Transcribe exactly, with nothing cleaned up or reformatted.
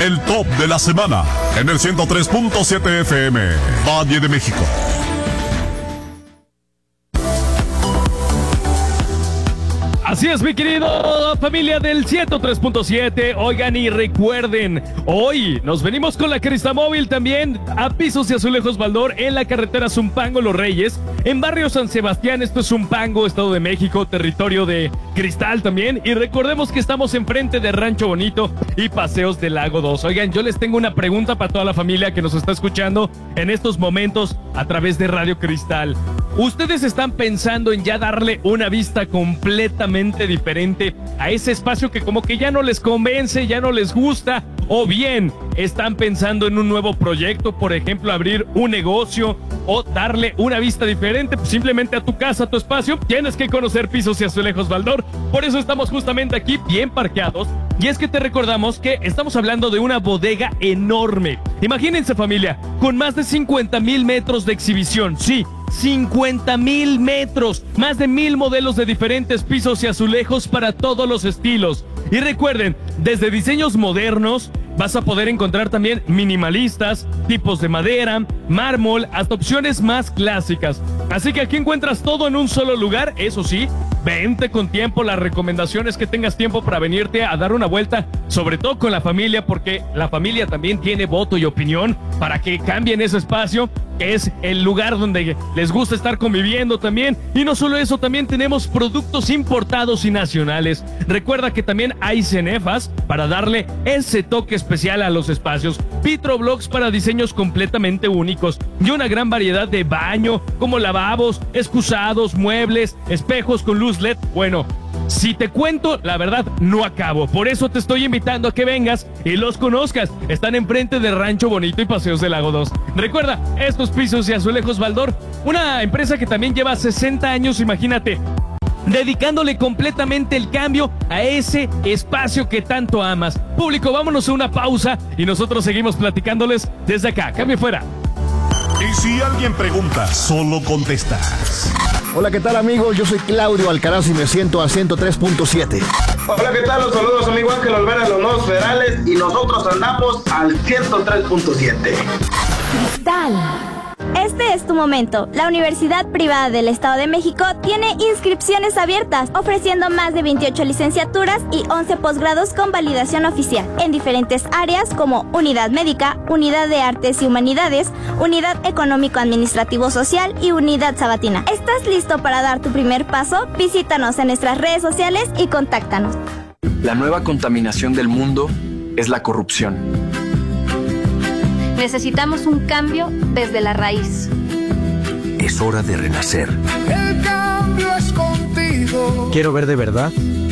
el top de la semana en el ciento tres punto siete F M, Valle de México. Así es, mi querido familia del ciento tres punto siete. Oigan y recuerden, hoy nos venimos con la Cristamóvil también a Pisos y Azulejos Baldor en la carretera Zumpango Los Reyes, en barrio San Sebastián. Esto es Zumpango, Estado de México, territorio de Cristal también. Y recordemos que estamos enfrente de Rancho Bonito y Paseos del Lago dos. Oigan, yo les tengo una pregunta para toda la familia que nos está escuchando en estos momentos a través de Radio Cristal. ¿Ustedes están pensando en ya darle una vista completamente diferente a ese espacio que como que ya no les convence, ya no les gusta? ¿O bien están pensando en un nuevo proyecto, por ejemplo, abrir un negocio o darle una vista diferente pues simplemente a tu casa, a tu espacio? Tienes que conocer Pisos y Azulejos Baldor. Por eso estamos justamente aquí bien parqueados. Y es que te recordamos que estamos hablando de una bodega enorme. Imagínense, familia, con más de cincuenta mil metros de exhibición. Sí, cincuenta mil metros, más de mil modelos de diferentes pisos y azulejos para todos los estilos. Y recuerden, desde diseños modernos vas a poder encontrar también minimalistas, tipos de madera, mármol, hasta opciones más clásicas. Así que aquí encuentras todo en un solo lugar. Eso sí, vente con tiempo. La recomendación es que tengas tiempo para venirte a dar una vuelta, sobre todo con la familia, porque la familia también tiene voto y opinión para que cambien ese espacio, que es el lugar donde les gusta estar conviviendo también. Y no solo eso, también tenemos productos importados y nacionales. Recuerda que también hay cenefas para darle ese toque especial a los espacios, Vitroblocks para diseños completamente únicos y una gran variedad de baño, como lavabos, excusados, muebles, espejos con luz L E D. Bueno, si te cuento, la verdad no acabo. Por eso te estoy invitando a que vengas y los conozcas. Están enfrente de Rancho Bonito y Paseos del Lago dos. Recuerda, estos Pisos y Azulejos Baldor, una empresa que también lleva sesenta años, imagínate, dedicándole completamente el cambio a ese espacio que tanto amas. Público, vámonos a una pausa y nosotros seguimos platicándoles desde acá. Cambio fuera. Y si alguien pregunta, solo contestas. Hola, ¿qué tal, amigos? Yo soy Claudio Alcaraz y me siento al ciento tres punto siete. Hola, ¿qué tal? Los saludos, amigo Ángel Olvera, los nuevos federales, y nosotros andamos al ciento tres punto siete. Cristal. Este es tu momento. La Universidad Privada del Estado de México tiene inscripciones abiertas, ofreciendo más de veintiocho licenciaturas y once posgrados con validación oficial, en diferentes áreas como Unidad Médica, Unidad de Artes y Humanidades, Unidad Económico-Administrativo-Social y Unidad Sabatina. ¿Estás listo para dar tu primer paso? Visítanos en nuestras redes sociales y contáctanos. La nueva contaminación del mundo es la corrupción. Necesitamos un cambio desde la raíz. Es hora de renacer. El cambio es contigo. Quiero ver de verdad